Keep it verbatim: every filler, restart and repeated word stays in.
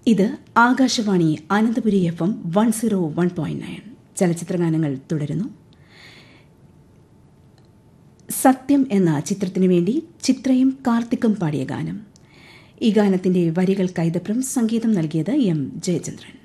ഇത് Akashvani Ananthapuri F M one zero one point nine. ചലച്ചിത്രഗാനങ്ങൾ തുടരുന്നു. സത്യം എന്ന ചിത്രത്തിനു വേണ്ടി ചിത്രയും കാർത്തിക്കും പാടിയ ഗാനം. ഈ ഗാനത്തിന്റെ വരികൾ കൈതപ്രം, സംഗീതം നൽകിയത് എം ജയചന്ദ്രൻ.